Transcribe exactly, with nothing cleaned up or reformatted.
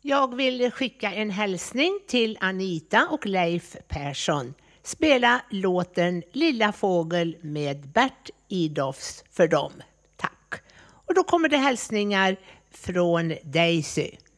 Jag vill skicka en hälsning till Anita och Leif Persson. Spela låten Lilla fågel med Bert Idofs för dem. Tack. Och då kommer det hälsningar från Daisy.